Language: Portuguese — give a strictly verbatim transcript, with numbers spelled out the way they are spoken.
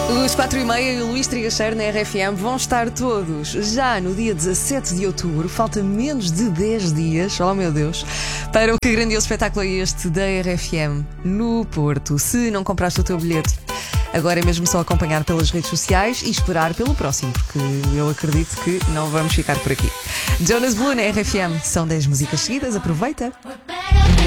Os quatro e meia e o Luís Trigacheiro na R F M vão estar todos já no dia dezassete de outubro. Falta menos de dez dias, oh meu Deus, para o que grandioso espetáculo é este da R F M no Porto. Se não compraste o teu bilhete, agora é mesmo só acompanhar pelas redes sociais e esperar pelo próximo, porque eu acredito que não vamos ficar por aqui. Jonas Blue na R F M, são dez músicas seguidas, aproveita!